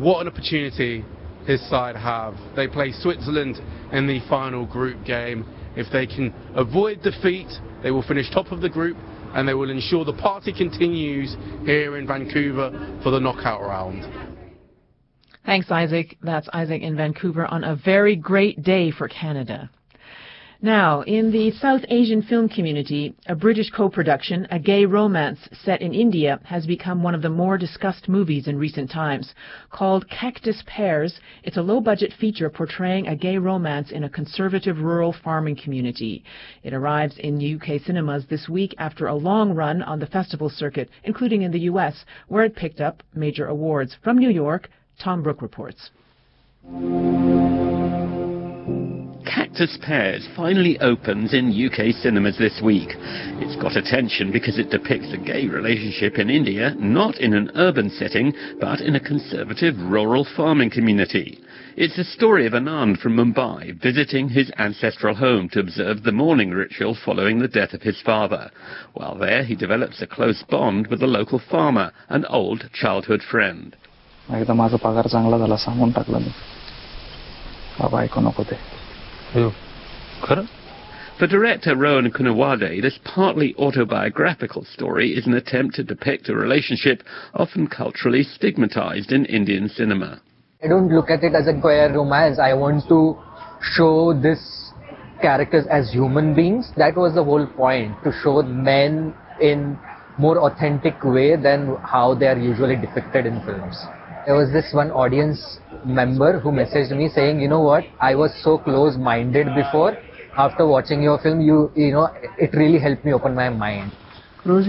what an opportunity his side have. They play Switzerland in the final group game. If they can avoid defeat, they will finish top of the group and they will ensure the party continues here in Vancouver for the knockout round. Thanks, Isaac. That's Isaac in Vancouver on a very great day for Canada. Now, in the South Asian film community, a British co-production, A Gay Romance set in India, has become one of the more discussed movies in recent times. Called Cactus Pears, it's a low-budget feature portraying a gay romance in a conservative rural farming community. It arrives in UK cinemas this week after a long run on the festival circuit, including in the US, where it picked up major awards. From New York, Tom Brooke reports. Cactus Pears finally opens in UK cinemas this week. It's got attention because it depicts a gay relationship in India, not in an urban setting, but in a conservative rural farming community. It's the story of Anand from Mumbai visiting his ancestral home to observe the mourning ritual following the death of his father. While there, he develops a close bond with a local farmer, an old childhood friend. एकदा माझा पगार चांगला झाला सांगून टाकलं मी बायको नको ते For director Rohan Kunawade, this partly autobiographical story is an attempt to depict a relationship often culturally stigmatized in Indian cinema. I don't look at it as a queer romance. I want to show these characters as human beings. That was the whole point, to show men in more authentic way than how they are usually depicted in films. There was this one audience member who messaged me saying, you know what, I was so close-minded before. After watching your film, you know, it really helped me open my mind. For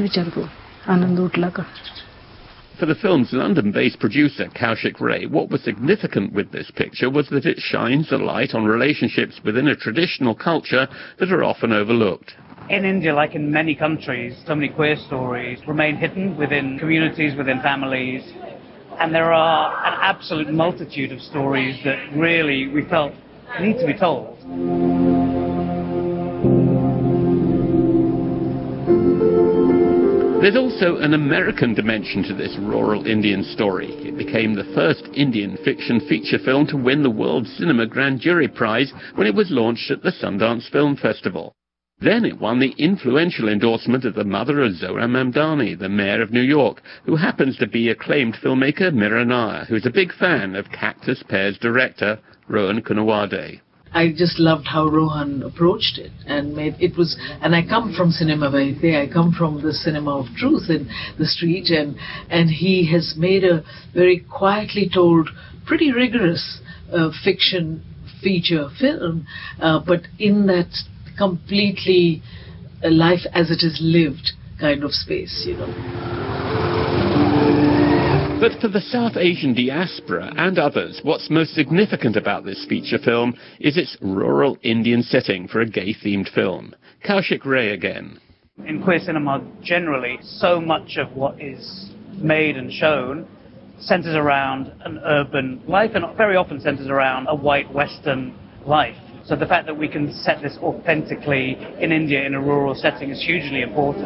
the film's London-based producer, Kaushik Ray, what was significant with this picture was that it shines a light on relationships within a traditional culture that are often overlooked. In India, like in many countries, so many queer stories remain hidden within communities, within families. And there are an absolute multitude of stories that really, we felt, need to be told. There's also an American dimension to this rural Indian story. It became the first Indian fiction feature film to win the World Cinema Grand Jury Prize when it was launched at the Sundance Film Festival. Then it won the influential endorsement of the mother of Zohra Mamdani, the mayor of New York, who happens to be acclaimed filmmaker Mira Nair, who's a big fan of Cactus Pears director Rohan Kunawade. I just loved how Rohan approached it and and I come from cinema verite, I come from the cinema of truth in the street, and he has made a very quietly told, pretty rigorous fiction feature film, but in that completely life as it is lived kind of space, you know. But for the South Asian diaspora and others, what's most significant about this feature film is its rural Indian setting for a gay-themed film. Kaushik Ray again. In queer cinema generally, so much of what is made and shown centres around an urban life and very often centres around a white Western life. So the fact that we can set this authentically in India in a rural setting is hugely important.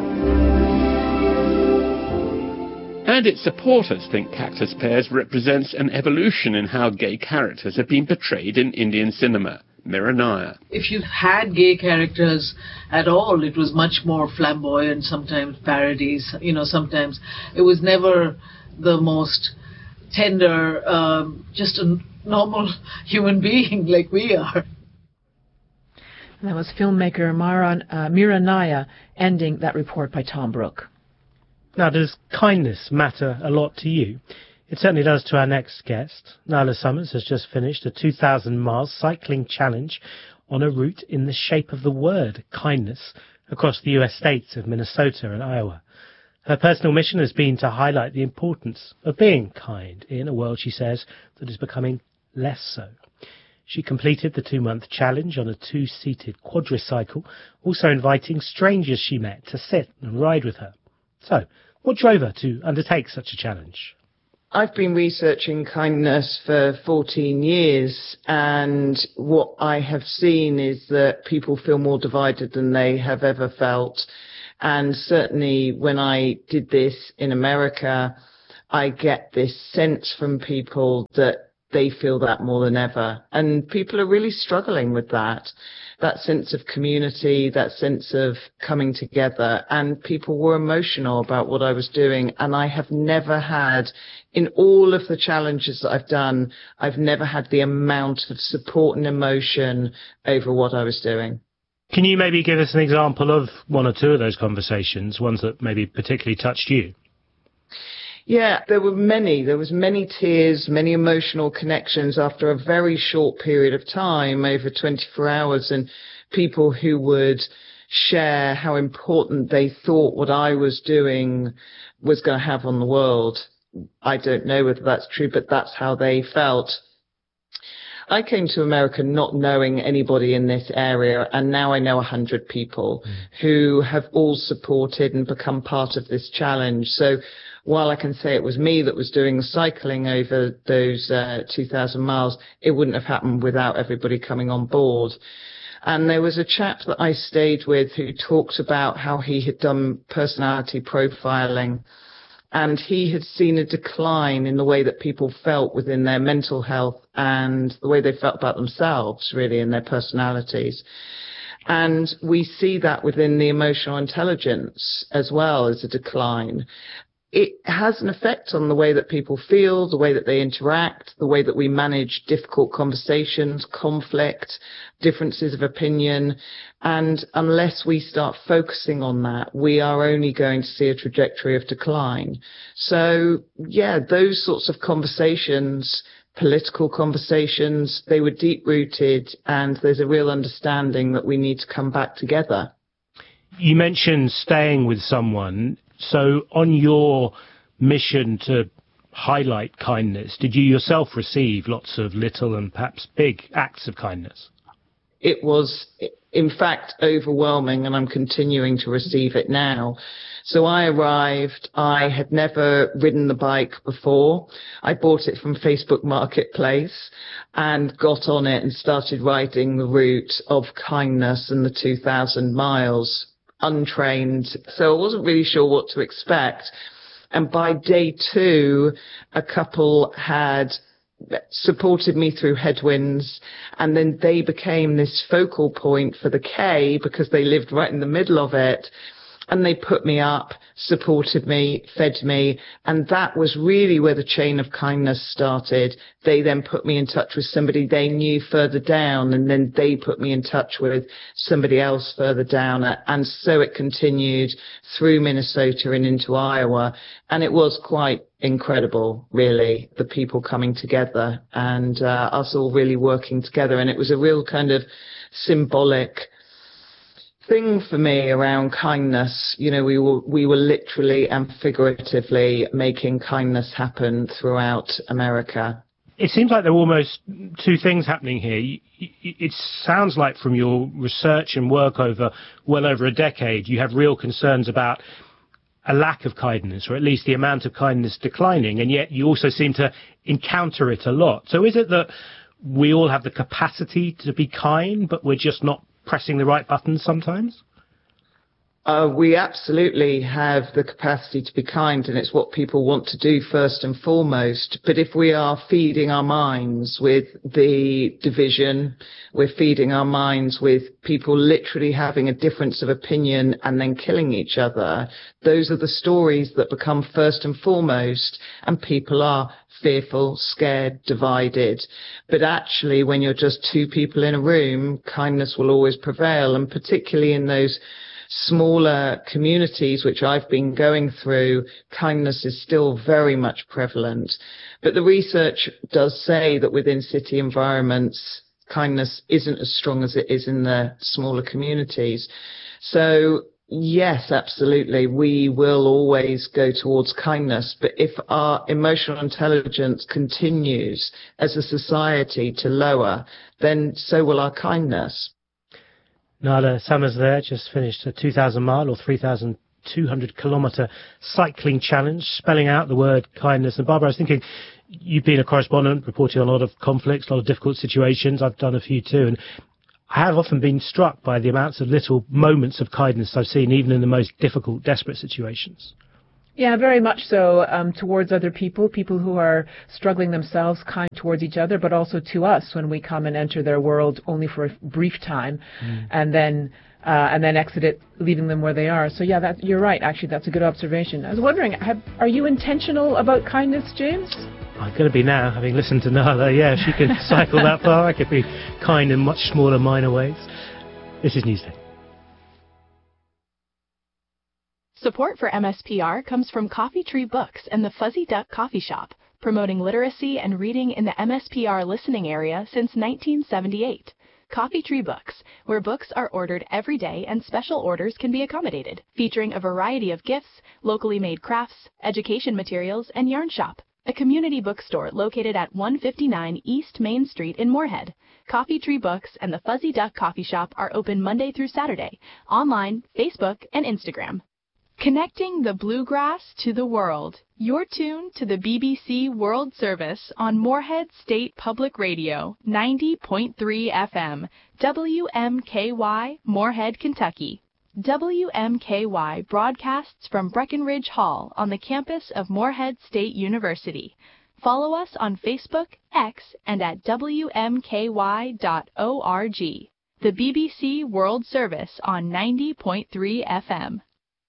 And its supporters think Cactus Pears represents an evolution in how gay characters have been portrayed in Indian cinema. Mira Nair. If you had gay characters at all, it was much more flamboyant, sometimes parodies, you know, sometimes it was never the most tender, just a normal human being like we are. That was filmmaker Mira Nair ending that report by Tom Brooke. Now, does kindness matter a lot to you? It certainly does to our next guest. Nyla Summers has just finished a 2,000-mile cycling challenge on a route in the shape of the word kindness across the US states of Minnesota and Iowa. Her personal mission has been to highlight the importance of being kind in a world, she says, that is becoming less so. She completed the 2-month challenge on a 2-seated quadricycle, also inviting strangers she met to sit and ride with her. So, what drove her to undertake such a challenge? I've been researching kindness for 14 years, and what I have seen is that people feel more divided than they have ever felt. And certainly when I did this in America, I get this sense from people that they feel that more than ever. And people are really struggling with that sense of community, that sense of coming together. And people were emotional about what I was doing. And I have never had, in all of the challenges that I've done, I've never had the amount of support and emotion over what I was doing. Can you maybe give us an example of one or two of those conversations, ones that maybe particularly touched you? Yeah, there were many. There was many tears, many emotional connections after a very short period of time, over 24 hours, and people who would share how important they thought what I was doing was going to have on the world. I don't know whether that's true, but that's how they felt. I came to America not knowing anybody in this area, and now I know 100 people who have all supported and become part of this challenge. So while I can say it was me that was doing the cycling over those 2,000 miles, it wouldn't have happened without everybody coming on board. And there was a chap that I stayed with who talked about how he had done personality profiling, and he had seen a decline in the way that people felt within their mental health and the way they felt about themselves, really, in their personalities. And we see that within the emotional intelligence as well as a decline. It has an effect on the way that people feel, the way that they interact, the way that we manage difficult conversations, conflict, differences of opinion. And unless we start focusing on that, we are only going to see a trajectory of decline. So, yeah, those sorts of conversations, political conversations, they were deep-rooted, and there's a real understanding that we need to come back together. You mentioned staying with someone. So on your mission to highlight kindness, did you yourself receive lots of little and perhaps big acts of kindness? It was, in fact, overwhelming, and I'm continuing to receive it now. So I arrived, I had never ridden the bike before. I bought it from Facebook Marketplace and got on it and started riding the route of kindness and the 2,000 miles. Untrained, so I wasn't really sure what to expect. And by day 2, a couple had supported me through headwinds, and then they became this focal point for the K because they lived right in the middle of it. And they put me up, supported me, fed me, and that was really where the chain of kindness started. They then put me in touch with somebody they knew further down, and then they put me in touch with somebody else further down, and so it continued through Minnesota and into Iowa. And it was quite incredible, really, the people coming together and us all really working together. And it was a real kind of symbolic thing for me around kindness. You know, we were literally and figuratively making kindness happen throughout America. It seems like there are almost two things happening here. It sounds like from your research and work over well over a decade, you have real concerns about a lack of kindness, or at least the amount of kindness declining, and yet you also seem to encounter it a lot. So is it that we all have the capacity to be kind, but we're just not pressing the right buttons sometimes? We absolutely have the capacity to be kind, and it's what people want to do first and foremost. But if we are feeding our minds with the division, we're feeding our minds with people literally having a difference of opinion and then killing each other, those are the stories that become first and foremost, and people are fearful, scared, divided. But actually, when you're just two people in a room, kindness will always prevail, and particularly in those smaller communities which I've been going through, kindness is still very much prevalent. But the research does say that within city environments, kindness isn't as strong as it is in the smaller communities. So yes, absolutely, we will always go towards kindness, but if our emotional intelligence continues as a society to lower, then so will our kindness. Nahla Summers there, just finished a 2,000 mile or 3,200 kilometre cycling challenge, spelling out the word kindness. And Barbara, I was thinking, you've been a correspondent reporting on a lot of conflicts, a lot of difficult situations. I've done a few too, and I have often been struck by the amounts of little moments of kindness I've seen, even in the most difficult, desperate situations. Yeah, very much so, towards other people who are struggling themselves, kind towards each other, but also to us when we come and enter their world only for a brief time, and then exit it, leaving them where they are. So yeah, you're right. Actually, that's a good observation. I was wondering, are you intentional about kindness, James? I'm going to be now, having listened to Nala. Yeah, she can cycle that far. I could be kind in much smaller, minor ways. This is Newsday. Support for MSPR comes from Coffee Tree Books and the Fuzzy Duck Coffee Shop, promoting literacy and reading in the MSPR listening area since 1978. Coffee Tree Books, where books are ordered every day and special orders can be accommodated, featuring a variety of gifts, locally made crafts, education materials, and yarn shop. A community bookstore located at 159 East Main Street in Moorhead. Coffee Tree Books and the Fuzzy Duck Coffee Shop are open Monday through Saturday, online, Facebook, and Instagram. Connecting the bluegrass to the world. You're tuned to the BBC World Service on Moorhead State Public Radio, 90.3 FM, WMKY, Moorhead, Kentucky. WMKY broadcasts from Breckenridge Hall on the campus of Moorhead State University. Follow us on Facebook, X, and at WMKY.org. The BBC World Service on 90.3 FM.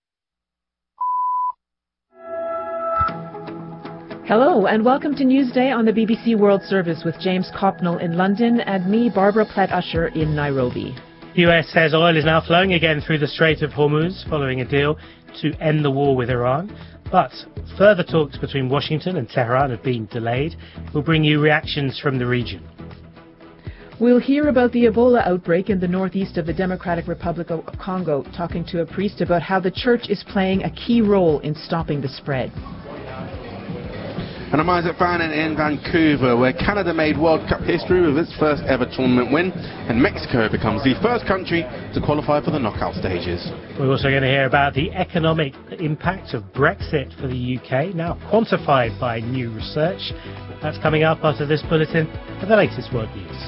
Hello, and welcome to Newsday on the BBC World Service with James Copnell in London and me, Barbara Platt-Usher, in Nairobi. The US says oil is now flowing again through the Strait of Hormuz following a deal to end the war with Iran. But further talks between Washington and Tehran have been delayed. We'll bring you reactions from the region. We'll hear about the Ebola outbreak in the northeast of the Democratic Republic of Congo, talking to a priest about how the church is playing a key role in stopping the spread. And I'm Isaac Fannin in Vancouver, where Canada made World Cup history with its first ever tournament win, and Mexico becomes the first country to qualify for the knockout stages. We're also going to hear about the economic impact of Brexit for the UK, now quantified by new research. That's coming up after this bulletin of the latest world news.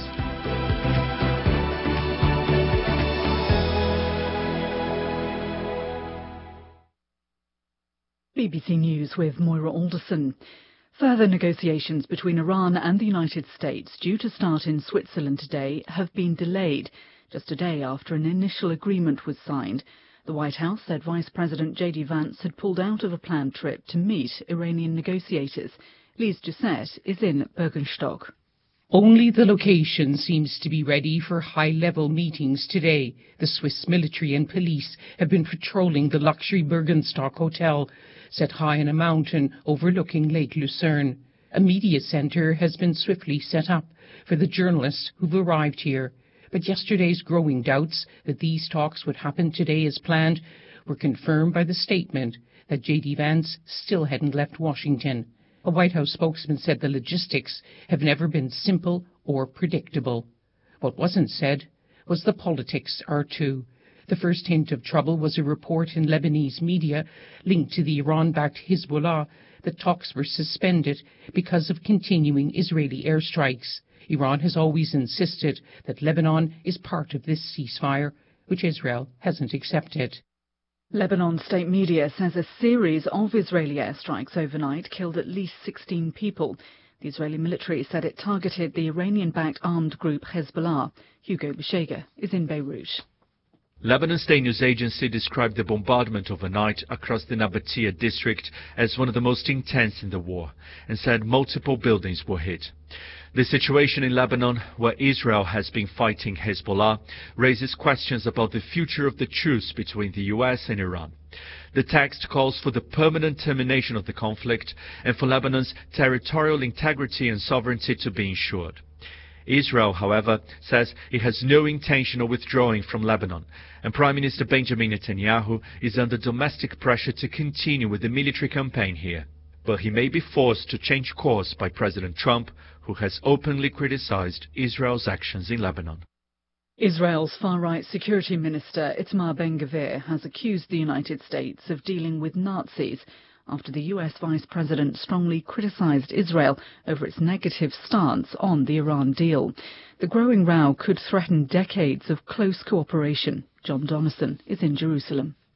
BBC News with Moira Alderson. Further negotiations between Iran and the United States, due to start in Switzerland today, have been delayed, just a day after an initial agreement was signed. The White House said Vice President J.D. Vance had pulled out of a planned trip to meet Iranian negotiators. Lise Doucette is in Bergenstock. Only the location seems to be ready for high-level meetings today. The Swiss military and police have been patrolling the luxury Bergenstock hotel, set high on a mountain overlooking Lake Lucerne. A media centre has been swiftly set up for the journalists who've arrived here. But yesterday's growing doubts that these talks would happen today as planned were confirmed by the statement that J.D. Vance still hadn't left Washington. A White House spokesman said the logistics have never been simple or predictable. What wasn't said was the politics are too. The first hint of trouble was a report in Lebanese media linked to the Iran-backed Hezbollah that talks were suspended because of continuing Israeli airstrikes. Iran has always insisted that Lebanon is part of this ceasefire, which Israel hasn't accepted. Lebanon state media says a series of Israeli airstrikes overnight killed at least 16 people. The Israeli military said it targeted the Iranian-backed armed group Hezbollah. Hugo Beshega is in Beirut. Lebanon State News Agency described the bombardment overnight across the Nabatea district as one of the most intense in the war, and said multiple buildings were hit. The situation in Lebanon, where Israel has been fighting Hezbollah, raises questions about the future of the truce between the US and Iran. The text calls for the permanent termination of the conflict and for Lebanon's territorial integrity and sovereignty to be ensured. Israel, however, says it has no intention of withdrawing from Lebanon, and Prime Minister Benjamin Netanyahu is under domestic pressure to continue with the military campaign here. But he may be forced to change course by President Trump, who has openly criticized Israel's actions in Lebanon. Israel's far-right security minister Itamar Ben-Gvir has accused the United States of dealing with Nazis after the US Vice President strongly criticized Israel over its negative stance on the Iran deal. The growing row could threaten decades of close cooperation. John Donison is in Jerusalem.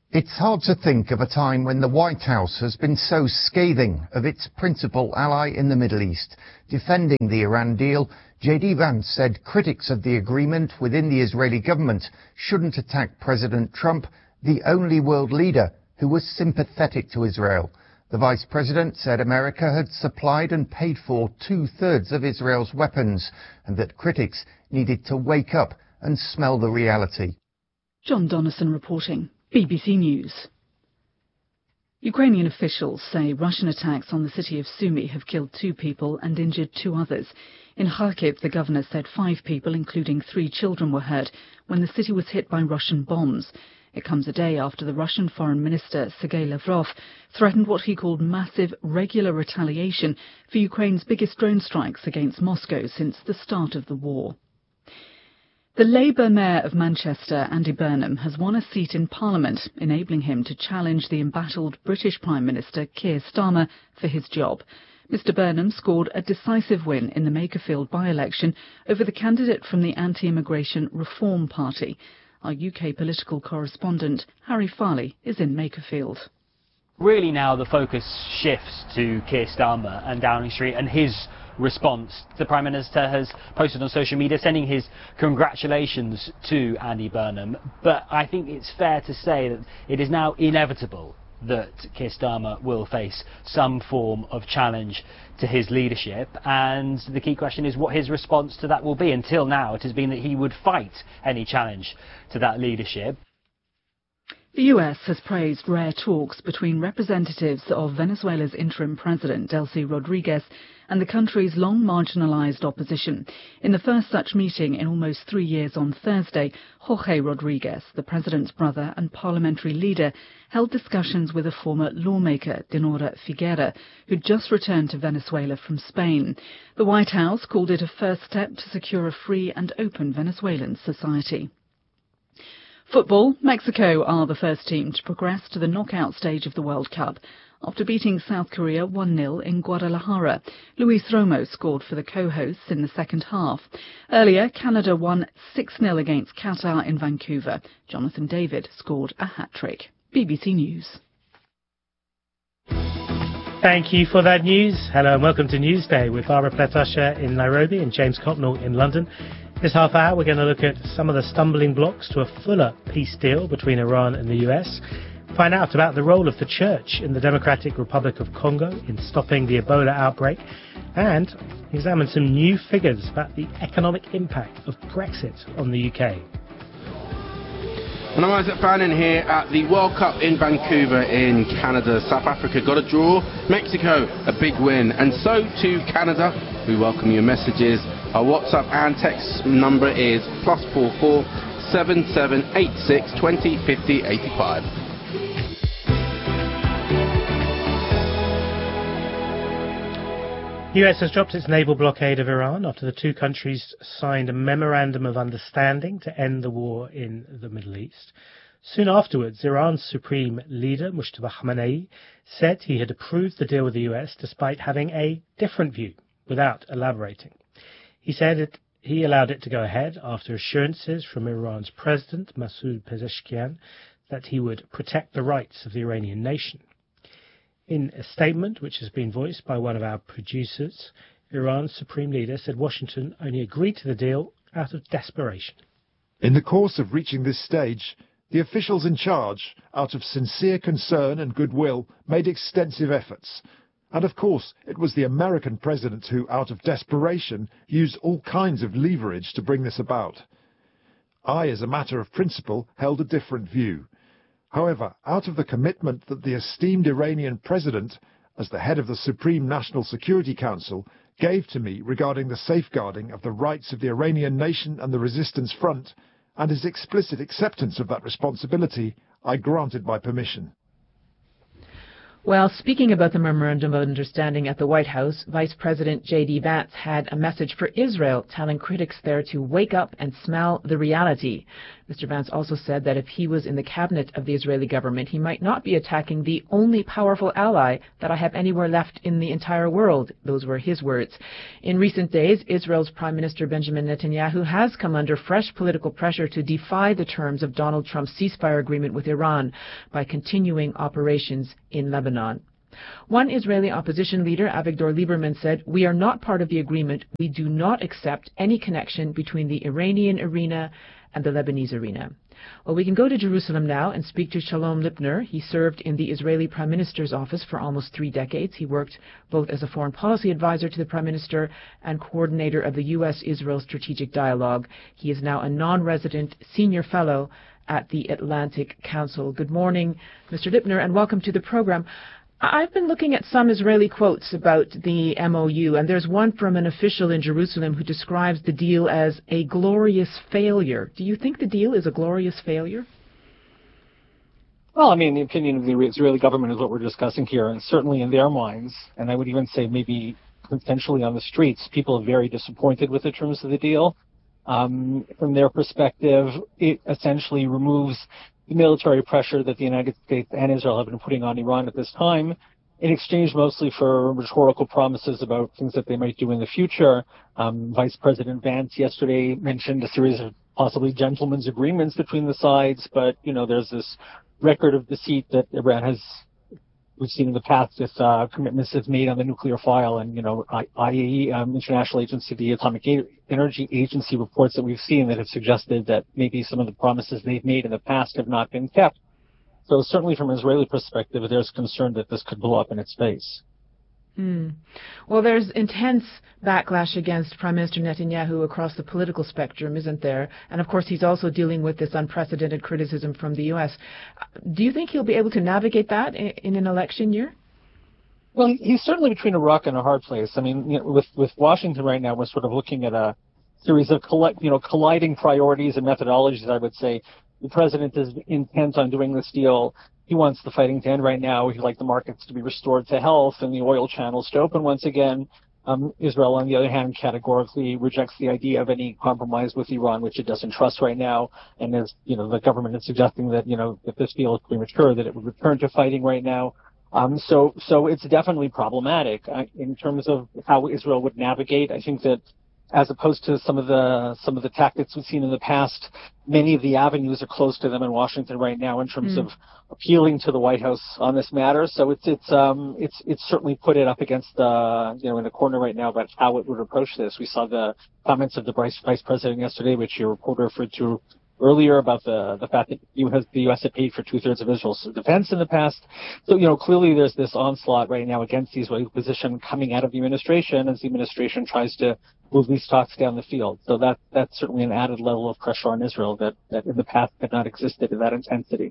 It's hard to think of a time when the White House has been so scathing of its principal ally in the Middle East. Defending the Iran deal, J.D. Vance said critics of the agreement within the Israeli government shouldn't attack President Trump, the only world leader who was sympathetic to Israel. The Vice President said America had supplied and paid for 2/3 of Israel's weapons, and that critics needed to wake up and smell the reality. John Donnison reporting. BBC News. Ukrainian officials say Russian attacks on the city of Sumy have killed 2 people and injured 2 others. In Kharkiv, the governor said 5 people, including 3 children, were hurt when the city was hit by Russian bombs. It comes a day after the Russian Foreign Minister Sergei Lavrov threatened what he called massive regular retaliation for Ukraine's biggest drone strikes against Moscow since the start of the war. The Labour Mayor of Manchester, Andy Burnham, has won a seat in Parliament, enabling him to challenge the embattled British Prime Minister Keir Starmer for his job. Mr Burnham scored a decisive win in the Makerfield by-election over the candidate from the Anti-Immigration Reform Party. Our UK political correspondent, Harry Farley, is in Makerfield. Really now the focus shifts to Keir Starmer and Downing Street and his response. The Prime Minister has posted on social media sending his congratulations to Andy Burnham, but I think it's fair to say that it is now inevitable that Keir Starmer will face some form of challenge to his leadership, and the key question is what his response to that will be. Until now it has been that he would fight any challenge to that leadership. The US has praised rare talks between representatives of Venezuela's interim president, Delcy Rodriguez, and the country's long marginalized opposition. In the first such meeting in almost 3 years on Thursday, Jorge Rodriguez, the president's brother and parliamentary leader, held discussions with a former lawmaker, Dinora Figuera, who'd just returned to Venezuela from Spain. The White House called it a first step to secure a free and open Venezuelan society. Football, Mexico are the first team to progress to the knockout stage of the World Cup after beating South Korea 1-0 in Guadalajara. Luis Romo scored for the co-hosts in the second half. Earlier, Canada won 6-0 against Qatar in Vancouver. Jonathan David scored a hat-trick. BBC News. Thank you for that news. Hello and welcome to Newsday with Barbara Pletasha in Nairobi and James Cotnell in London. This half hour we're going to look at some of the stumbling blocks to a fuller peace deal between Iran and the US, find out about the role of the church in the Democratic Republic of Congo in stopping the Ebola outbreak, and examine some new figures about the economic impact of Brexit on the UK. And I'm Isaac Fannin here at the World Cup in Vancouver in Canada. South Africa got a draw, Mexico a big win, and so too Canada. We welcome your messages. Our WhatsApp and text number is +44 7786 20 50 85. The US has dropped its naval blockade of Iran after the two countries signed a memorandum of understanding to end the war in the Middle East. Soon afterwards, Iran's supreme leader, Mujtaba Khamenei, said he had approved the deal with the US despite having a different view, without elaborating. He said he allowed it to go ahead after assurances from Iran's president, Masoud Pezeshkian, that he would protect the rights of the Iranian nation. In a statement which has been voiced by one of our producers, Iran's supreme leader said Washington only agreed to the deal out of desperation. In the course of reaching this stage, the officials in charge, out of sincere concern and goodwill, made extensive efforts. And of course, it was the American president who, out of desperation, used all kinds of leverage to bring this about. I, as a matter of principle, held a different view. However, out of the commitment that the esteemed Iranian president, as the head of the Supreme National Security Council, gave to me regarding the safeguarding of the rights of the Iranian nation and the resistance front, and his explicit acceptance of that responsibility, I granted my permission. Well, speaking about the Memorandum of Understanding at the White House, Vice President J.D. Vance had a message for Israel, telling critics there to wake up and smell the reality. Mr. Vance also said that if he was in the cabinet of the Israeli government, he might not be attacking the only powerful ally that I have anywhere left in the entire world. Those were his words. In recent days, Israel's Prime Minister Benjamin Netanyahu has come under fresh political pressure to defy the terms of Donald Trump's ceasefire agreement with Iran by continuing operations in Lebanon. One Israeli opposition leader, Avigdor Lieberman, said, "We are not part of the agreement. We do not accept any connection between the Iranian arena and the Lebanese arena." Well, we can go to Jerusalem now and speak to Shalom Lipner. He served in the Israeli Prime Minister's office for almost 3 decades. He worked both as a foreign policy advisor to the Prime Minister and coordinator of the U.S.-Israel Strategic Dialogue. He is now a non-resident senior fellow at the Atlantic Council. Good morning, Mr. Lipner, and welcome to the program. I've been looking at some Israeli quotes about the MOU, and there's one from an official in Jerusalem who describes the deal as a glorious failure. Do you think the deal is a glorious failure? Well, I mean, the opinion of the Israeli government is what we're discussing here, and certainly in their minds, and I would even say maybe potentially on the streets, people are very disappointed with the terms of the deal. From their perspective, it essentially removes the military pressure that the United States and Israel have been putting on Iran at this time, in exchange mostly for rhetorical promises about things that they might do in the future. Vice President Vance yesterday mentioned a series of possibly gentlemen's agreements between the sides, but, you know, there's this record of deceit that Iran has, we've seen in the past with commitments it's made on the nuclear file, and, you know, IAEA, International Agency, the Atomic Energy Agency reports that we've seen that have suggested that maybe some of the promises they've made in the past have not been kept. So certainly from an Israeli perspective, there's concern that this could blow up in its face. Well, there's intense backlash against Prime Minister Netanyahu across the political spectrum, isn't there? And of course, he's also dealing with this unprecedented criticism from the U.S. Do you think he'll be able to navigate that in an election year? Well, he's certainly between a rock and a hard place. I mean, you know, with Washington right now, we're sort of looking at a series of colliding priorities and methodologies, I would say. The president is intent on doing this deal. He wants the fighting to end right now. He'd like the markets to be restored to health and the oil channels to open once again. Israel, on the other hand, categorically rejects the idea of any compromise with Iran, which it doesn't trust right now. And as you know, the government is suggesting that, you know, if this deal is premature, that it would return to fighting right now. So it's definitely problematic in terms of how Israel would navigate. I think that, as opposed to some of the tactics we've seen in the past, many of the avenues are close to them in Washington right now in terms of appealing to the White House on this matter. So it's certainly put it up against in the corner right now about how it would approach this. We saw the comments of the Vice President yesterday, which your reporter referred to earlier, about the fact that the U.S. had paid for 2/3 of Israel's defense in the past. So, you know, clearly there's this onslaught right now against the Israeli position coming out of the administration as the administration tries to move these talks down the field. So that's certainly an added level of pressure on Israel that in the past had not existed in that intensity.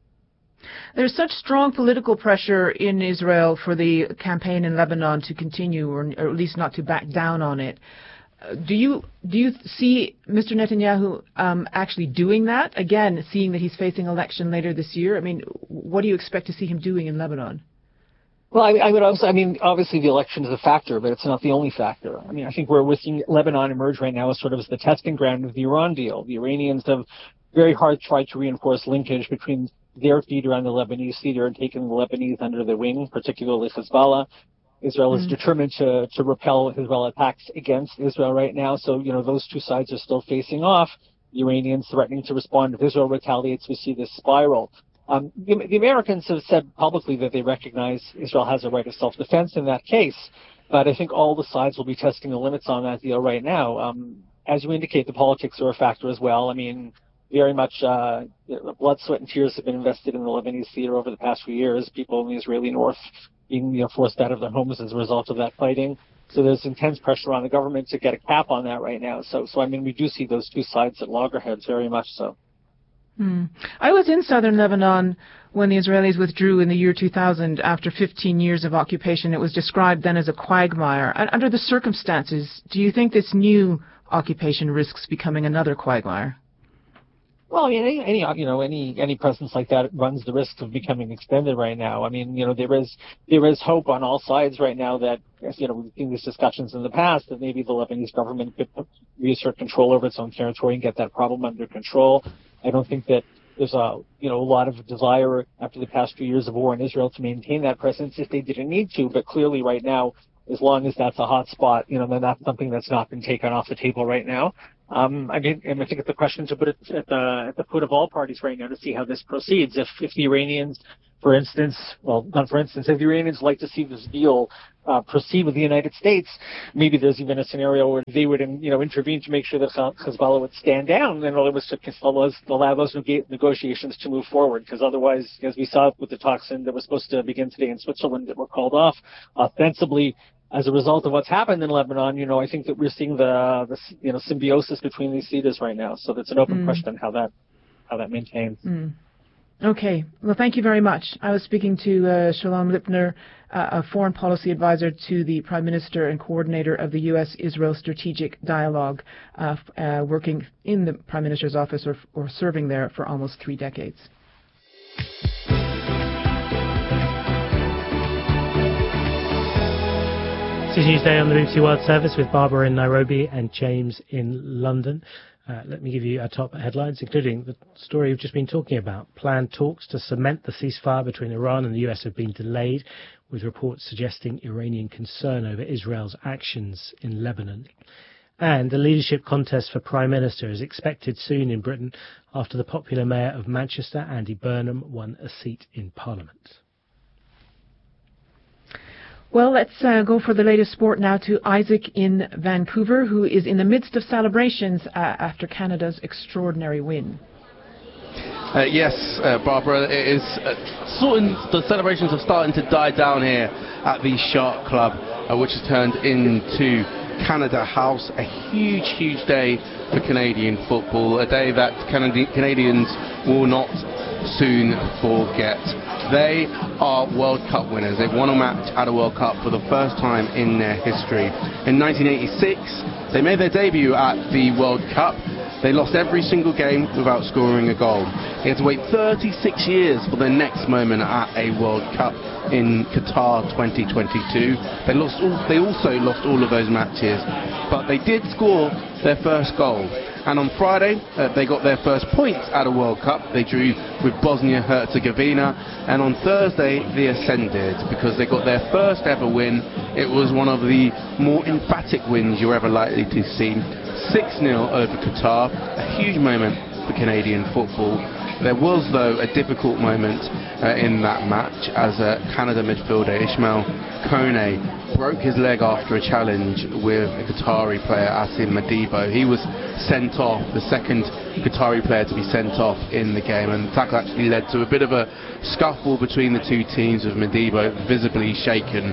There's such strong political pressure in Israel for the campaign in Lebanon to continue, or at least not to back down on it. Do you see Mr. Netanyahu actually doing that? Again, seeing that he's facing election later this year, I mean, what do you expect to see him doing in Lebanon? Well, I would also, I mean, obviously the election is a factor, but it's not the only factor. I mean, I think we're seeing Lebanon emerge right now as sort of as the testing ground of the Iran deal. The Iranians have very hard tried to reinforce linkage between their feeder and the Lebanese feeder and taken the Lebanese under their wing, particularly Hezbollah. Israel is determined to repel Hezbollah attacks against Israel right now. So, you know, those two sides are still facing off. The Iranians threatening to respond if Israel retaliates. We see this spiral. The Americans have said publicly that they recognize Israel has a right of self-defense in that case. But I think all the sides will be testing the limits on that deal right now. As you indicate, the politics are a factor as well. I mean, very much blood, sweat, and tears have been invested in the Lebanese theater over the past few years. People in the Israeli north being forced out of their homes as a result of that fighting. So there's intense pressure on the government to get a cap on that right now. So I mean, we do see those two sides at loggerheads very much so. I was in southern Lebanon when the Israelis withdrew in the year 2000 after 15 years of occupation. It was described then as a quagmire. Under the circumstances, do you think this new occupation risks becoming another quagmire? Well, I mean, any presence like that runs the risk of becoming extended right now. I mean, there is hope on all sides right now that, we've seen these discussions in the past that maybe the Lebanese government could reassert control over its own territory and get that problem under control. I don't think that there's a lot of desire after the past few years of war in Israel to maintain that presence if they didn't need to. But clearly, right now, as long as that's a hot spot, then that's something that's not been taken off the table right now. I think it's a question to put it at the foot of all parties right now to see how this proceeds. If the Iranians, if the Iranians like to see this deal proceed with the United States, maybe there's even a scenario where they would, intervene to make sure that Hezbollah would stand down, and allow those negotiations to move forward. Because otherwise, as we saw with the talks that were supposed to begin today in Switzerland that were called off, ostensibly as a result of what's happened in Lebanon, I think that we're seeing the symbiosis between these leaders right now. So that's an open question how that maintains. Okay. Well, thank you very much. I was speaking to Shalom Lipner, a foreign policy advisor to the Prime Minister and coordinator of the U.S.-Israel Strategic Dialogue, working in the Prime Minister's office or serving there for almost 3 decades. This is Newsday on the BBC World Service with Barbara in Nairobi and James in London. Let me give you our top headlines, including the story we've just been talking about. Planned talks to cement the ceasefire between Iran and the US have been delayed, with reports suggesting Iranian concern over Israel's actions in Lebanon. And the leadership contest for Prime Minister is expected soon in Britain after the popular Mayor of Manchester, Andy Burnham, won a seat in Parliament. Well, let's go for the latest sport now to Isaac in Vancouver, who is in the midst of celebrations after Canada's extraordinary win. Yes, Barbara, it is the celebrations are starting to die down here at the Shark Club, which has turned into Canada House. A huge day for Canadian football, a day that Canadians will not soon forget. They are World Cup winners. They've won a match at a World Cup for the first time in their history. In 1986, they made their debut at the World Cup. They lost every single game without scoring a goal. They had to wait 36 years for their next moment at a World Cup in Qatar 2022. They also lost all of those matches, but they did score their first goal. And on Friday, they got their first points at a World Cup. They drew with Bosnia-Herzegovina. And on Thursday, they ascended because they got their first ever win. It was one of the more emphatic wins you're ever likely to see. 6-0 over Qatar. A huge moment for Canadian football. There was, though, a difficult moment in that match as Canada midfielder Ismail Kone broke his leg after a challenge with a Qatari player, Asim Madibo. He was sent off, the second Qatari player to be sent off in the game, and the tackle actually led to a bit of a scuffle between the two teams, with Madibo visibly shaken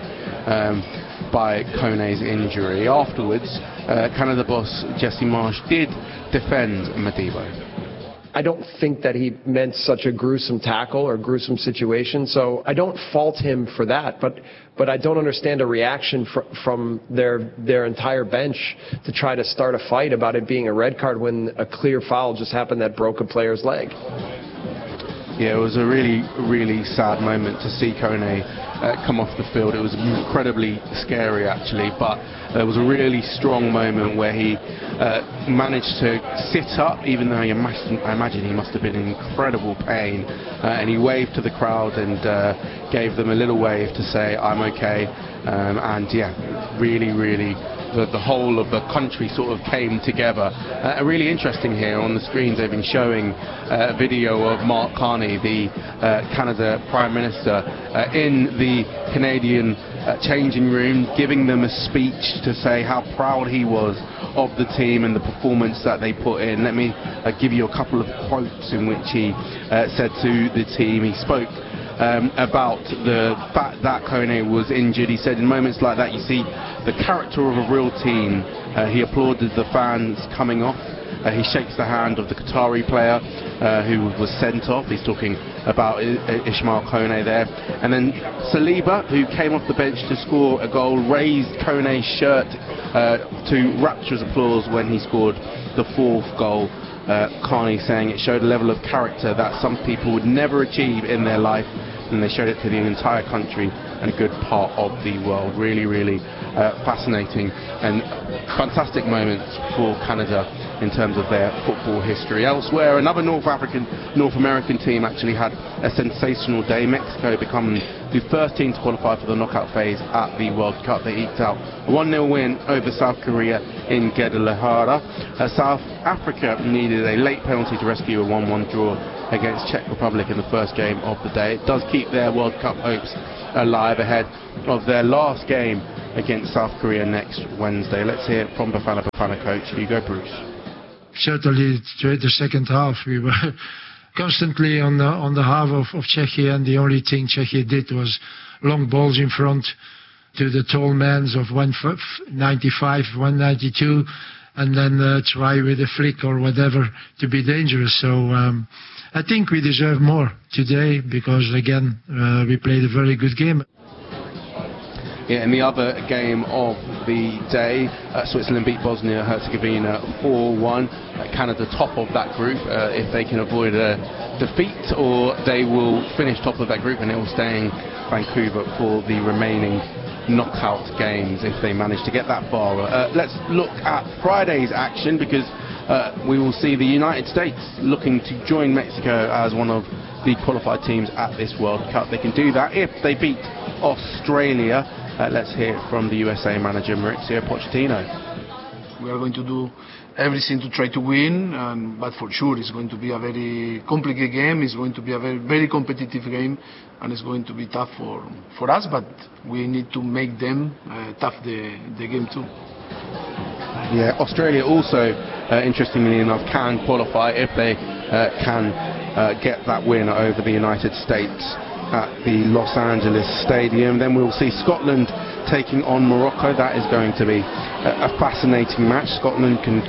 by Kone's injury. Afterwards, Canada boss Jesse Marsh did defend Madibo. I don't think that he meant such a gruesome tackle or gruesome situation, so I don't fault him for that, but I don't understand a reaction from their entire bench to try to start a fight about it being a red card when a clear foul just happened that broke a player's leg. Yeah, it was a really sad moment to see Kone come off the field. It was incredibly scary, actually, but it was a really strong moment where he managed to sit up, even though I imagine he must have been in incredible pain, and he waved to the crowd and gave them a little wave to say, "I'm okay," and yeah, really the whole of the country sort of came together. Really interesting here on the screens, they've been showing a video of Mark Carney, the Canada Prime Minister, in the Canadian changing room, giving them a speech to say how proud he was of the team and the performance that they put in. Let me give you a couple of quotes in which he said to the team. He spoke about the fact that Kone was injured. He said, in moments like that you see the character of a real team. He applauded the fans coming off He shakes the hand of the Qatari player who was sent off. He's talking about Ismail Kone there. And then Saliba, who came off the bench to score a goal, raised Kone's shirt to rapturous applause when he scored the fourth goal. Carney saying it showed a level of character that some people would never achieve in their life, and they showed it to the entire country and a good part of the world. Really, really fascinating and fantastic moments for Canada in terms of their football history. Elsewhere, another North American team actually had a sensational day. Mexico becoming the first team to qualify for the knockout phase at the World Cup. They eked out a 1-0 win over South Korea in Guadalajara. South Africa needed a late penalty to rescue a 1-1 draw against Czech Republic in the first game of the day. It does keep their World Cup hopes alive ahead of their last game against South Korea next Wednesday. Let's hear it from Bafana coach Hugo Bruce. Certainly the second half we were constantly on the half of Czechia, and the only thing Czechia did was long balls in front to the tall men of 195, 192, and then try with a flick or whatever to be dangerous. So I think we deserve more today because, again, we played a very good game. Yeah, in the other game of the day, Switzerland beat Bosnia-Herzegovina 4-1. Canada top of that group if they can avoid a defeat, or they will finish top of that group and it will stay in Vancouver for the remaining knockout games if they manage to get that far. Let's look at Friday's action, because we will see the United States looking to join Mexico as one of the qualified teams at this World Cup. They can do that if they beat Australia. Let's hear from the USA manager Mauricio Pochettino. We are going to do everything to try to win, but for sure it's going to be a very complicated game. It's going to be a very, very competitive game, and it's going to be tough for us, but we need to make them tough the game too. Yeah, Australia also, interestingly enough, can qualify if they can get that win over the United States at the Los Angeles Stadium. Then we'll see Scotland taking on Morocco. That is going to be a fascinating match. Scotland can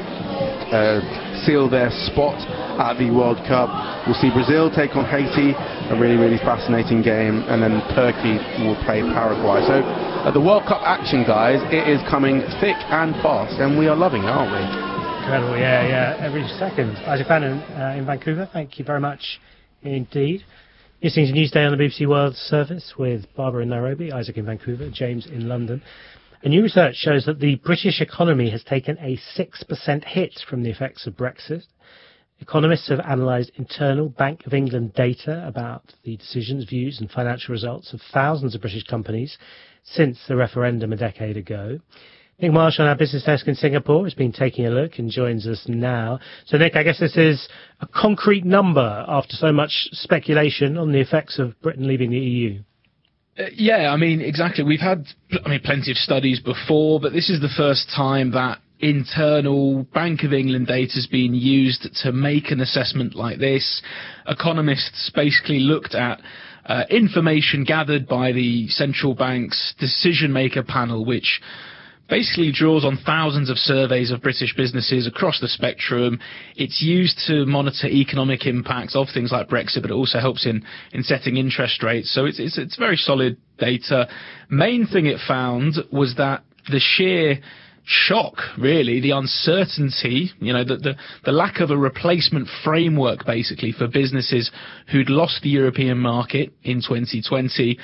seal their spot at the World Cup. We'll see Brazil take on Haiti, a really, really fascinating game, and then Turkey will play Paraguay. So the World Cup action, guys, it is coming thick and fast, and we are loving it, aren't we? Incredible, yeah, every second. Isaac Bannon in Vancouver, thank you very much indeed. Listening to Newsday on the BBC World Service with Barbara in Nairobi, Isaac in Vancouver, James in London. A new research shows that the British economy has taken a 6% hit from the effects of Brexit. Economists have analysed internal Bank of England data about the decisions, views and financial results of thousands of British companies since the referendum a decade ago. Nick Marsh on our business desk in Singapore has been taking a look and joins us now. So, Nick, I guess this is a concrete number after so much speculation on the effects of Britain leaving the EU. Yeah, I mean, exactly. We've had plenty of studies before, but this is the first time that internal Bank of England data has been used to make an assessment like this. Economists basically looked at information gathered by the central bank's decision maker panel, which basically draws on thousands of surveys of British businesses across the spectrum. It's used to monitor economic impacts of things like Brexit, but it also helps in setting interest rates. So it's very solid data. Main thing it found was that the sheer shock, really, the uncertainty, the lack of a replacement framework, basically, for businesses who'd lost the European market in 2020,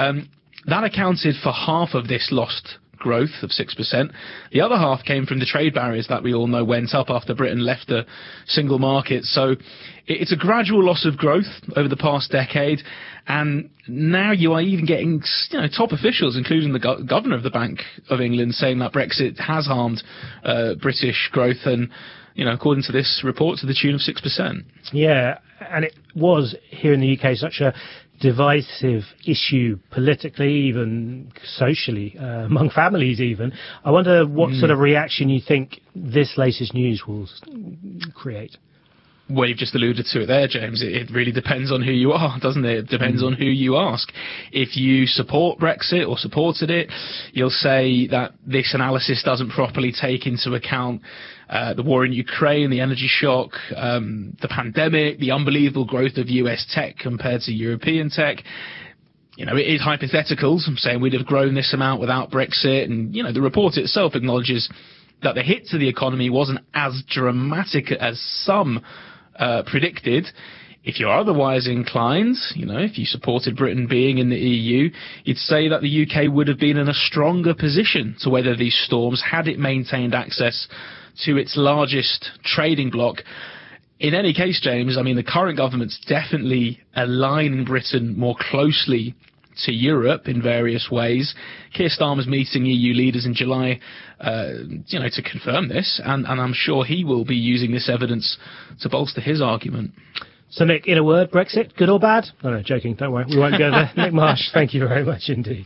that accounted for half of this lost growth of 6%. The other half came from the trade barriers that we all know went up after Britain left the single market. So it's a gradual loss of growth over the past decade, and now you are even getting top officials, including the governor of the Bank of England, saying that Brexit has harmed British growth, and according to this report, to the tune of 6%. Yeah, and it was here in the UK such a divisive issue politically, even socially, among families even. I wonder what sort of reaction you think this latest news will create. Well, you've just alluded to it there, James. It really depends on who you are, doesn't it? It depends on who you ask. If you support Brexit or supported it, you'll say that this analysis doesn't properly take into account the war in Ukraine, the energy shock, the pandemic, the unbelievable growth of US tech compared to European tech. You know, it is hypotheticals. I'm saying we'd have grown this amount without Brexit. And, you know, the report itself acknowledges that the hit to the economy wasn't as dramatic as some predicted. If you're otherwise inclined, you know, if you supported Britain being in the EU, you'd say that the UK would have been in a stronger position to weather these storms had it maintained access to its largest trading bloc. In any case, James, I mean, the current government's definitely aligning Britain more closely to Europe in various ways. Keir Starmer's meeting EU leaders in July, to confirm this, and I'm sure he will be using this evidence to bolster his argument. So, Nick, in a word, Brexit, good or bad? No, joking, don't worry, we won't go there. Nick Marsh, thank you very much indeed.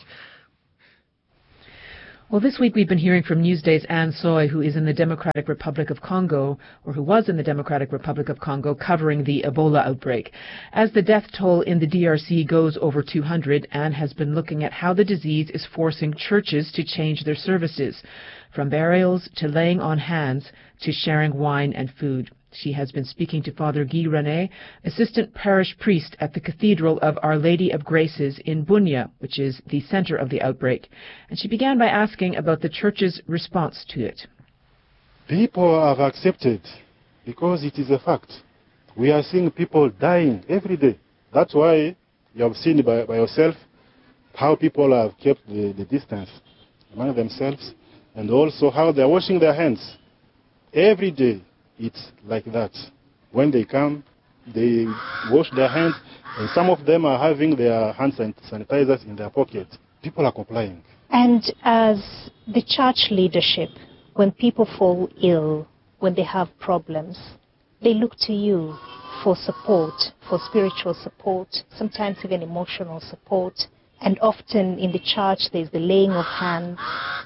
Well, this week we've been hearing from Newsday's Anne Soy, who is in the Democratic Republic of Congo, or who was in the Democratic Republic of Congo, covering the Ebola outbreak. As the death toll in the DRC goes over 200, Anne has been looking at how the disease is forcing churches to change their services, from burials to laying on hands to sharing wine and food. She has been speaking to Father Guy René, assistant parish priest at the Cathedral of Our Lady of Graces in Bunia, which is the center of the outbreak. And she began by asking about the church's response to it. People have accepted because it is a fact. We are seeing people dying every day. That's why you have seen by yourself how people have kept the distance among themselves, and also how they are washing their hands every day. It's like that. When they come, they wash their hands, and some of them are having their hand sanitizers in their pocket. People are complying. And as the church leadership, when people fall ill, when they have problems, they look to you for support, for spiritual support, sometimes even emotional support. And often in the church, there's the laying of hands.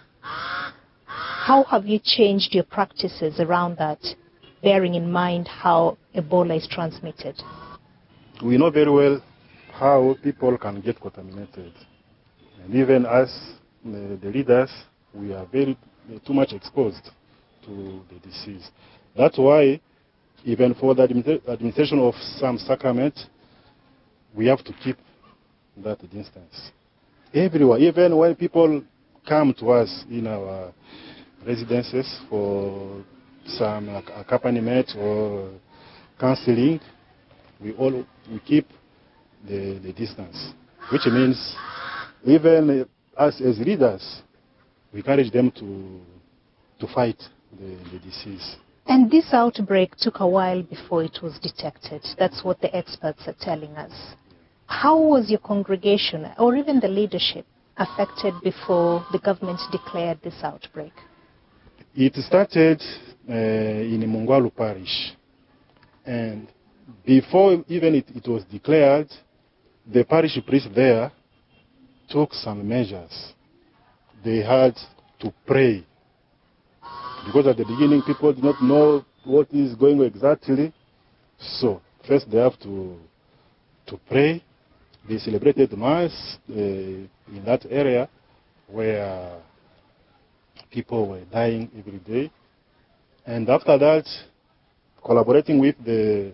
How have you changed your practices around that, bearing in mind how Ebola is transmitted? We know very well how people can get contaminated. And even us, the leaders, we are too much exposed to the disease. That's why, even for the administration of some sacrament, we have to keep that distance. Everywhere, even when people come to us in our residences for some accompaniment or counseling, we keep the distance, which means even us as leaders, we encourage them to fight the disease. And this outbreak took a while before it was detected. That's what the experts are telling us. How was your congregation, or even the leadership, affected before the government declared this outbreak? It started in Mungwalu parish, and before even it was declared, the parish priest there took some measures. They had to pray, because at the beginning people did not know what is going on exactly. So first they have to pray. They celebrated Mass in that area where people were dying every day. And after that, collaborating with the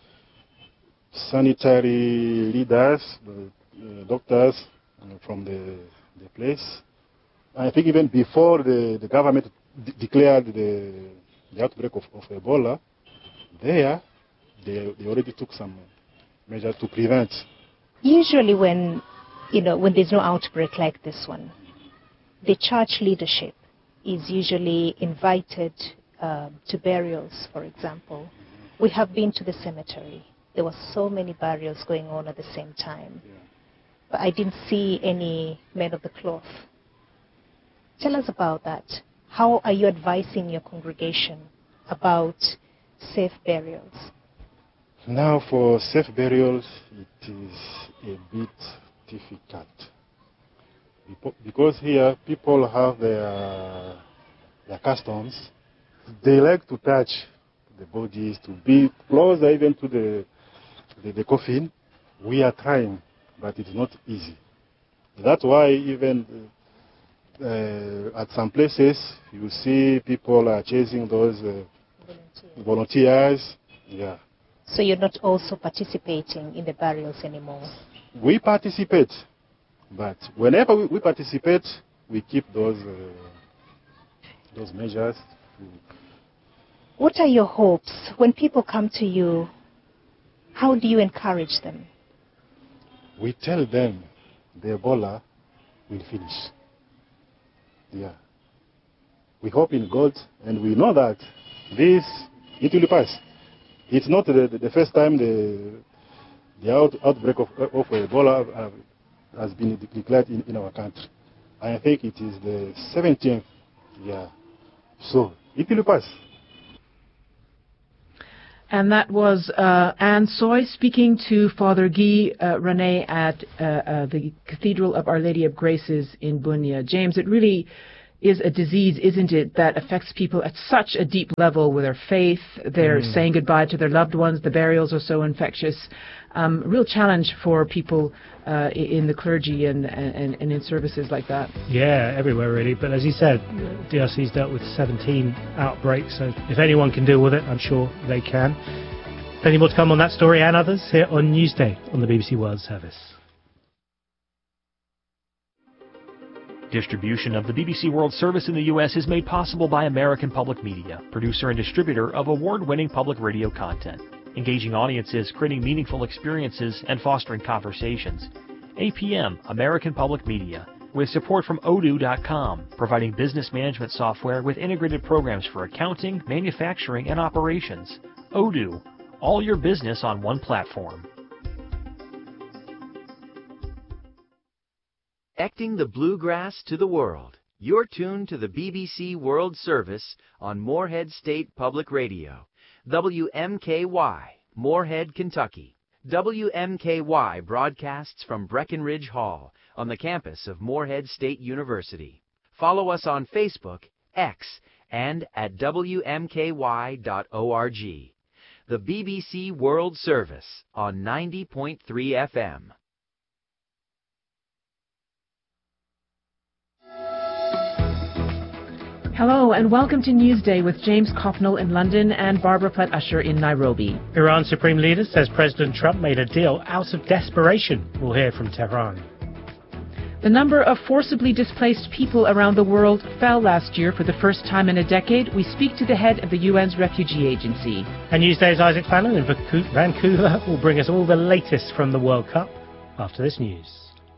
sanitary leaders, the doctors from the place, I think even before the government declared the outbreak of Ebola, they already took some measures to prevent. Usually when there's no outbreak like this one, the church leadership is usually invited to burials, for example. We have been to the cemetery. There were so many burials going on at the same time. But I didn't see any men of the cloth. Tell us about that. How are you advising your congregation about safe burials? Now for safe burials, it is a bit difficult. Because here people have their customs. They like to touch the bodies, to be closer even to the coffin. We are trying, but it's not easy. That's why even at some places you see people are chasing those volunteers. Yeah. So you're not also participating in the burials anymore? We participate, but whenever we participate, we keep those measures. What are your hopes when people come to you? How do you encourage them? We tell them the Ebola will finish. Yeah. We hope in God, and we know that it will pass. It's not the first time the outbreak of Ebola has been declared in our country. I think it is the 17th. Yeah. So it will pass. And that was Anne Soy speaking to Father Guy René at the Cathedral of Our Lady of Graces in Bunia. James, it really is a disease, isn't it, that affects people at such a deep level with their faith. They're saying goodbye to their loved ones. The burials are so infectious. Real challenge for people in the clergy and in services like that. Yeah, everywhere really. But as you said, DRC's dealt with 17 outbreaks, so if anyone can deal with it, I'm sure they can. Plenty more to come on that story and others here on Newsday on the BBC World Service. Distribution of the BBC World Service in the U.S. is made possible by American Public Media, producer and distributor of award-winning public radio content, engaging audiences, creating meaningful experiences, and fostering conversations. APM, American Public Media, with support from Odoo.com, providing business management software with integrated programs for accounting, manufacturing, and operations. Odoo, all your business on one platform. Connecting the bluegrass to the world. You're tuned to the BBC World Service on Morehead State Public Radio. WMKY, Morehead, Kentucky. WMKY broadcasts from Breckenridge Hall on the campus of Morehead State University. Follow us on Facebook, X, and at WMKY.org. The BBC World Service on 90.3 FM. Hello and welcome to Newsday with James Copnell in London and Barbara Platt-Usher in Nairobi. Iran's Supreme Leader says President Trump made a deal out of desperation. We'll hear from Tehran. The number of forcibly displaced people around the world fell last year for the first time in a decade. We speak to the head of the UN's Refugee Agency. And Newsday's Isaac Fallon in Vancouver will bring us all the latest from the World Cup after this news.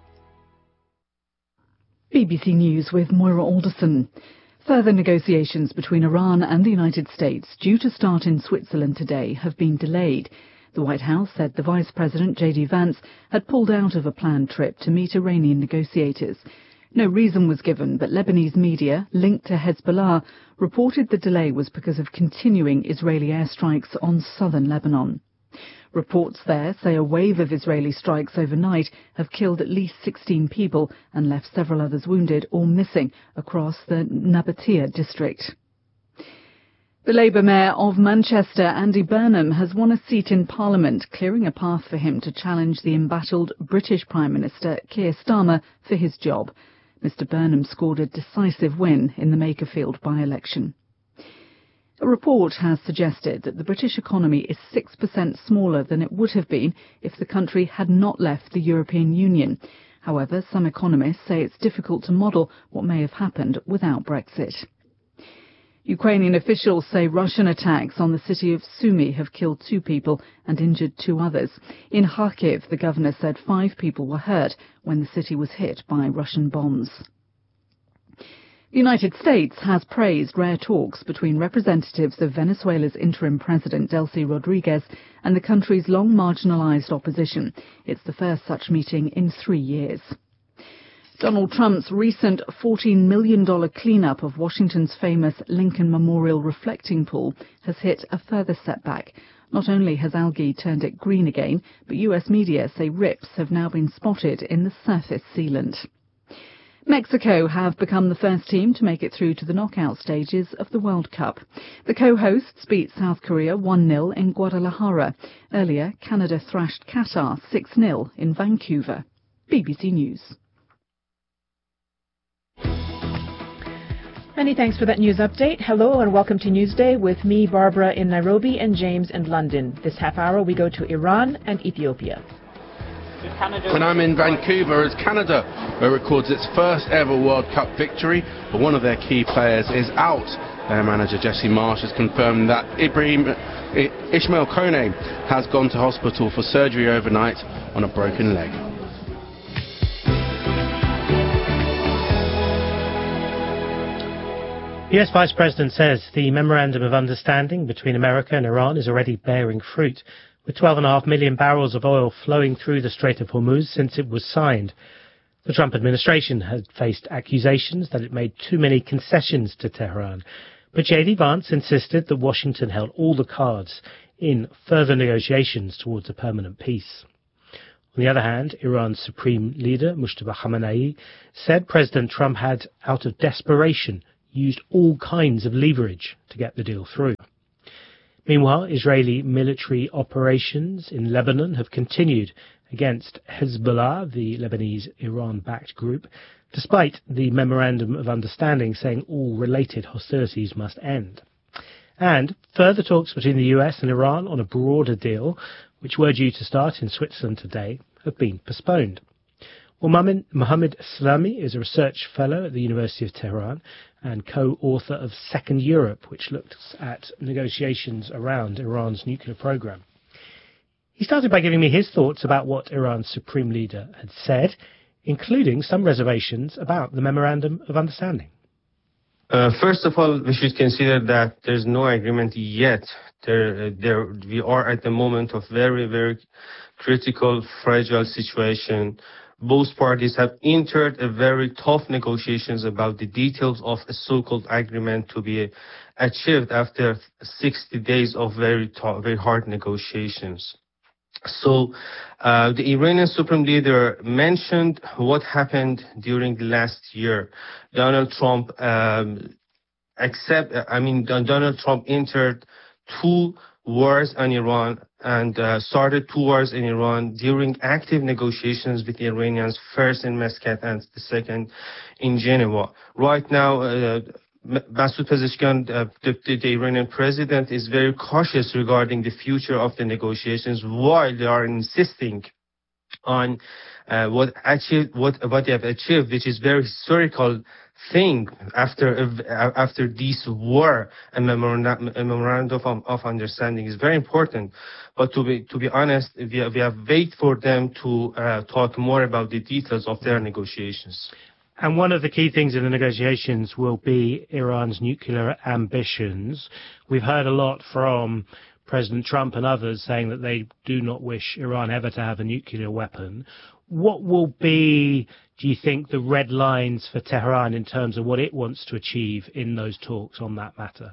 BBC News with Moira Alderson. Further negotiations between Iran and the United States, due to start in Switzerland today, have been delayed. The White House said the Vice President, J.D. Vance, had pulled out of a planned trip to meet Iranian negotiators. No reason was given, but Lebanese media, linked to Hezbollah, reported the delay was because of continuing Israeli airstrikes on southern Lebanon. Reports there say a wave of Israeli strikes overnight have killed at least 16 people and left several others wounded or missing across the Nabatea district. The Labour Mayor of Manchester, Andy Burnham, has won a seat in Parliament, clearing a path for him to challenge the embattled British Prime Minister Keir Starmer for his job. Mr Burnham scored a decisive win in the Makerfield by-election. A report has suggested that the British economy is 6% smaller than it would have been if the country had not left the European Union. However, some economists say it's difficult to model what may have happened without Brexit. Ukrainian officials say Russian attacks on the city of Sumy have killed 2 people and injured 2 others. In Kharkiv, the governor said 5 people were hurt when the city was hit by Russian bombs. The United States has praised rare talks between representatives of Venezuela's interim president, Delcy Rodriguez, and the country's long marginalized opposition. It's the first such meeting in 3 years. Donald Trump's recent $14 million cleanup of Washington's famous Lincoln Memorial reflecting pool has hit a further setback. Not only has algae turned it green again, but US media say rips have now been spotted in the surface sealant. Mexico have become the first team to make it through to the knockout stages of the World Cup. The co-hosts beat South Korea 1-0 in Guadalajara. Earlier, Canada thrashed Qatar 6-0 in Vancouver. BBC News. Many thanks for that news update. Hello and welcome to Newsday with me, Barbara, in Nairobi, and James in London. This half hour we go to Iran and Ethiopia. When I'm in Vancouver as Canada records its first ever World Cup victory, but one of their key players is out. Their manager Jesse Marsh has confirmed that Ismail Kone has gone to hospital for surgery overnight on a broken leg. The US Vice President says the Memorandum of Understanding between America and Iran is already bearing fruit, with 12.5 million barrels of oil flowing through the Strait of Hormuz since it was signed. The Trump administration had faced accusations that it made too many concessions to Tehran, but J.D. Vance insisted that Washington held all the cards in further negotiations towards a permanent peace. On the other hand, Iran's supreme leader, Mujtaba Khamenei, said President Trump had, out of desperation, used all kinds of leverage to get the deal through. Meanwhile, Israeli military operations in Lebanon have continued against Hezbollah, the Lebanese Iran-backed group, despite the Memorandum of Understanding saying all related hostilities must end. And further talks between the US and Iran on a broader deal, which were due to start in Switzerland today, have been postponed. Well, Mohammed Islami is a research fellow at the University of Tehran and co-author of Second Europe, which looks at negotiations around Iran's nuclear program. He started by giving me his thoughts about what Iran's supreme leader had said, including some reservations about the Memorandum of Understanding. First of all, we should consider that there's no agreement yet. We are at the moment of very, very critical, fragile situation. Both parties have entered a very tough negotiations about the details of a so-called agreement to be achieved after 60 days of very hard negotiations. So the Iranian Supreme Leader mentioned what happened during the last year. Donald Trump entered 2 wars on Iran and started 2 wars in Iran during active negotiations with the Iranians, first in Muscat and the second in Geneva. Right now, Masoud Pezeshkian, the Iranian president, is very cautious regarding the future of the negotiations while they are insisting on what they have achieved, which is very historical thing after this war. A memorandum of understanding is very important, but to be honest, we have wait for them to talk more about the details of their negotiations. And one of the key things in the negotiations will be Iran's nuclear ambitions. We've heard a lot from President Trump and others saying that they do not wish Iran ever to have a nuclear weapon. What will be, do you think, the red lines for Tehran in terms of what it wants to achieve in those talks on that matter?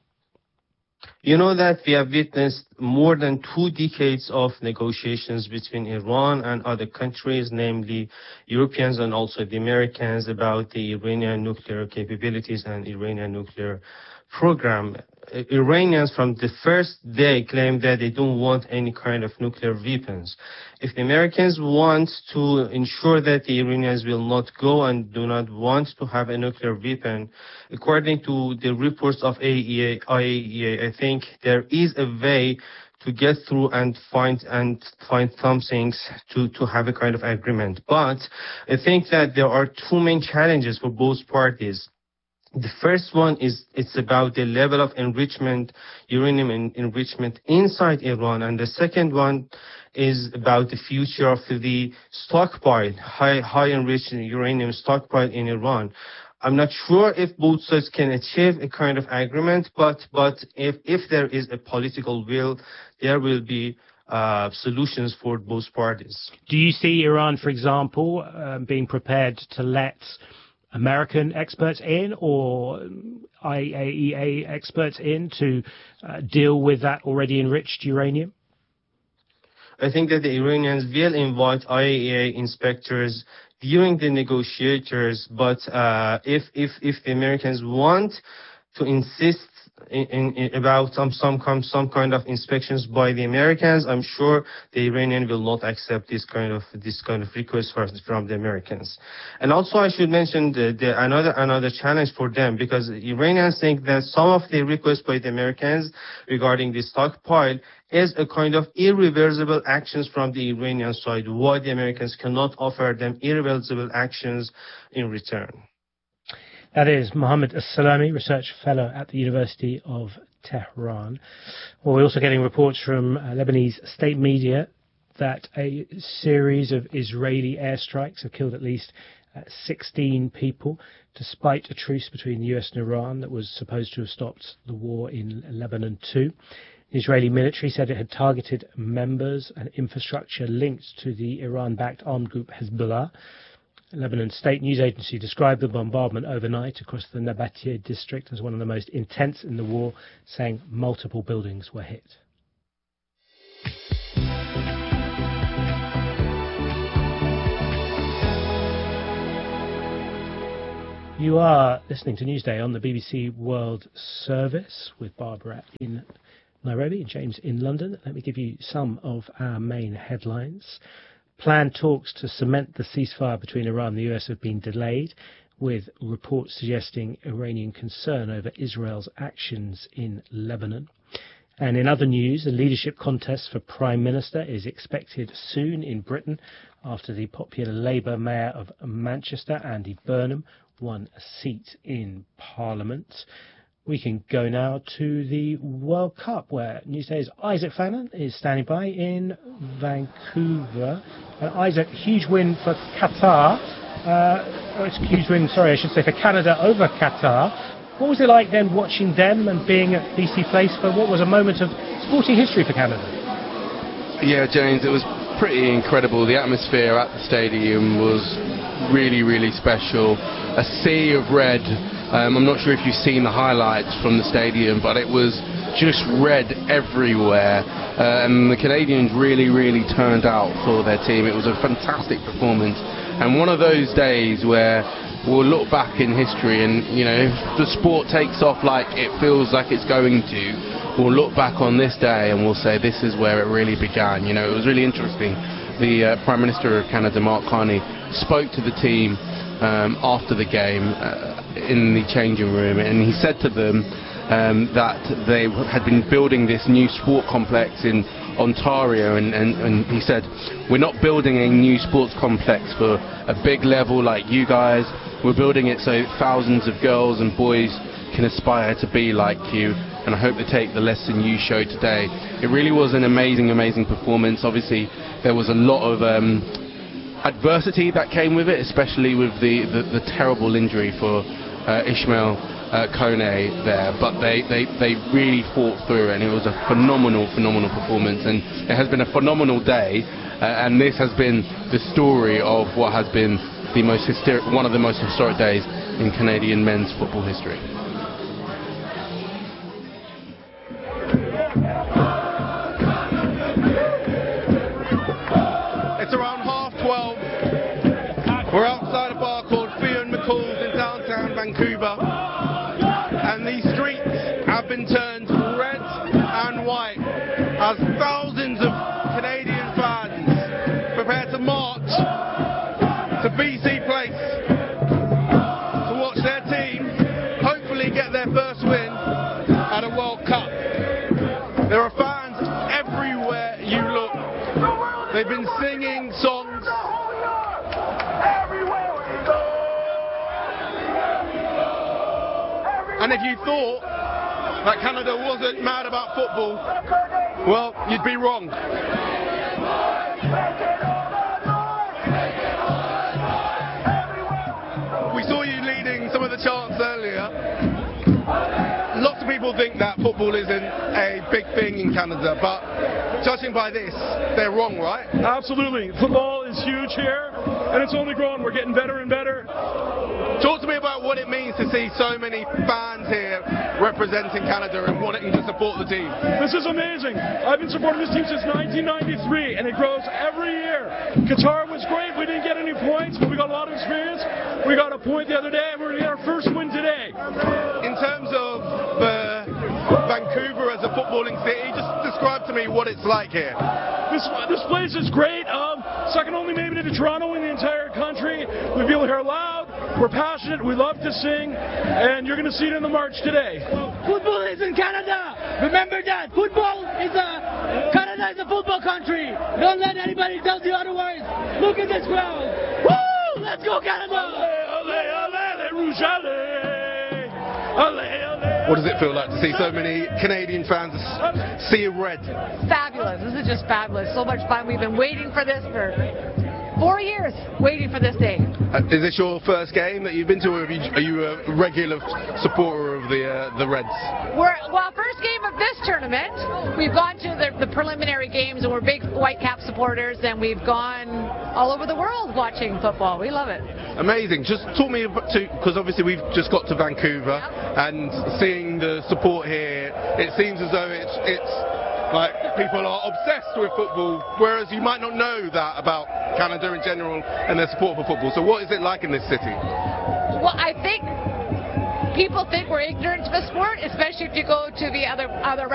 You know that we have witnessed more than 2 decades of negotiations between Iran and other countries, namely Europeans and also the Americans, about the Iranian nuclear capabilities and Iranian nuclear program. Iranians from the first day claimed that they don't want any kind of nuclear weapons. If the Americans want to ensure that the Iranians will not go and do not want to have a nuclear weapon, according to the reports of IAEA, I think there is a way to get through and find some things to have a kind of agreement. But I think that there are 2 main challenges for both parties. The first one is it's about the level of enrichment, uranium enrichment inside Iran, and the second one is about the future of the stockpile, high enriched uranium stockpile in Iran. I'm not sure if both sides can achieve a kind of agreement, but if there is a political will, there will be solutions for both parties. Do you see Iran, for example, being prepared to let American experts in or IAEA experts in to deal with that already enriched uranium? I think that the Iranians will invite IAEA inspectors during the negotiators. But if the Americans want to insist about some kind of inspections by the Americans, I'm sure the Iranian will not accept this kind of request from the Americans. And also I should mention another challenge for them, because Iranians think that some of the requests by the Americans regarding the stockpile is a kind of irreversible actions from the Iranian side. Why the Americans cannot offer them irreversible actions in return? That is Mohammed Salami, Research Fellow at the University of Tehran. Well, we're also getting reports from Lebanese state media that a series of Israeli airstrikes have killed at least 16 people, despite a truce between the US and Iran that was supposed to have stopped the war in Lebanon too. The Israeli military said it had targeted members and infrastructure linked to the Iran-backed armed group Hezbollah. Lebanon's state news agency described the bombardment overnight across the Nabatea district as one of the most intense in the war, saying multiple buildings were hit. You are listening to Newsday on the BBC World Service with Barbara in Nairobi and James in London. Let me give you some of our main headlines. Planned talks to cement the ceasefire between Iran and the US have been delayed, with reports suggesting Iranian concern over Israel's actions in Lebanon. And in other news, a leadership contest for Prime Minister is expected soon in Britain after the popular Labour Mayor of Manchester, Andy Burnham, won a seat in Parliament. We can go now to the World Cup, where Newsday's Isaac Fannin is standing by in Vancouver. Isaac, huge win for Qatar. It's a huge win, I should say, for Canada over Qatar. What was it like then watching them and being at BC Place for what was a moment of sporting history for Canada? Yeah, James, it was pretty incredible. The atmosphere at the stadium was really, really special. A sea of red. I'm not sure if you've seen the highlights from the stadium, but it was just red everywhere. And the Canadians really, really turned out for their team. It was a fantastic performance. And one of those days where we'll look back in history and, you know, if the sport takes off like it feels like it's going to, we'll look back on this day and we'll say this is where it really began. You know, it was really interesting. The Prime Minister of Canada, Mark Carney, spoke to the team after the game in the changing room, and he said to them that they had been building this new sport complex in Ontario, and he said, we're not building a new sports complex for a big level like you guys, we're building it so thousands of girls and boys can aspire to be like you, and I hope they take the lesson you showed today. It really was an amazing, amazing performance. Obviously there was a lot of adversity that came with it, especially with the terrible injury for Ismail Kone there, but they really fought through, and it was a phenomenal performance, and it has been a phenomenal day, and this has been the story of what has been one of the most historic days in Canadian men's football history. It's around 12:30. We're outside a bar called Fionn McCall's in downtown Vancouver, and these streets have been turned red and white as thousands of Canadian fans prepare to march to BC Place to watch their team hopefully get their first win at a World Cup. There are fans everywhere you look. They've been singing songs. And if you thought that Canada wasn't mad about football, well, you'd be wrong. We saw you leading some of the chants earlier. Lots of people people think that football isn't a big thing in Canada, but judging by this, they're wrong, right? Absolutely. Football is huge here, and it's only growing. We're getting better and better. Talk to me about what it means to see so many fans here representing Canada and wanting to support the team. This is amazing. I've been supporting this team since 1993, and it grows every year. Qatar was great. We didn't get any points, but we got a lot of experience. We got a point the other day, and we're going to get our first win today. In terms of Vancouver as a footballing city, just describe to me what it's like here. This place is great. Second only maybe to Toronto in the entire country. We feel here loud. We're passionate. We love to sing, and you're going to see it in the march today. Football is in Canada. Remember that. Canada is a football country. Don't let anybody tell you otherwise. Look at this crowd. Woo! Let's go Canada. What does it feel like to see so many Canadian fans see red? Fabulous. This is just fabulous. So much fun. We've been waiting for this for 4 years, waiting for this day. Is this your first game that you've been to, or are you a regular supporter of the Reds? First game of this tournament. We've gone to the preliminary games, and we're big Whitecap supporters, and we've gone all over the world watching football. We love it. Amazing. Just talk me about, because obviously we've just got to Vancouver, and seeing the support here, it seems as though it's like people are obsessed with football, whereas you might not know that about Canada in general and their support for football. So what is it like in this city? Well, I think people think we're ignorant of the sport, especially if you go to the other